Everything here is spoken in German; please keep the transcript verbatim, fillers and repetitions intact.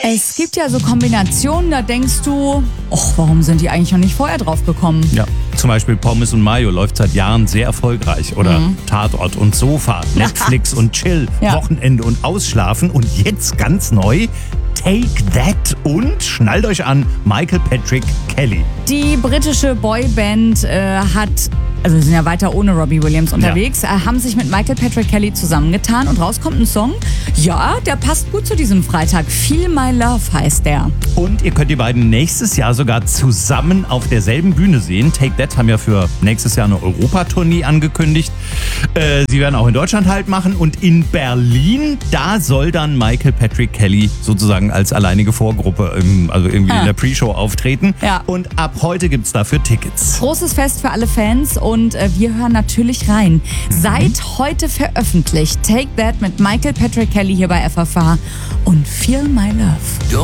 Es gibt ja so Kombinationen, da denkst du, ach, warum sind die eigentlich noch nicht vorher drauf gekommen? Ja, zum Beispiel Pommes und Mayo läuft seit Jahren sehr erfolgreich. Oder mhm. Tatort und Sofa, Netflix und Chill, ja. Wochenende und Ausschlafen. Und jetzt ganz neu, Take That und, schnallt euch an, Michael Patrick Kelly. Die britische Boyband äh, hat, also sie sind ja weiter ohne Robbie Williams unterwegs, ja. äh, haben sich mit Michael Patrick Kelly zusammengetan und raus kommt ein Song, ja, der passt gut zu diesem Freitag. Feel My Love heißt der. Und ihr könnt die beiden nächstes Jahr sogar zusammen auf derselben Bühne sehen. Take That haben ja für nächstes Jahr eine Europatournee angekündigt. Äh, sie werden auch in Deutschland halt machen und in Berlin, da soll dann Michael Patrick Kelly sozusagen als alleinige Vorgruppe, im, also irgendwie ah. in der Pre-Show auftreten. Ja. Und ab heute gibt es dafür Tickets. Großes Fest für alle Fans und äh, wir hören natürlich rein. Mhm. Seit heute veröffentlicht Take That mit Michael Patrick Kelly hier bei F F H und Feel My Love.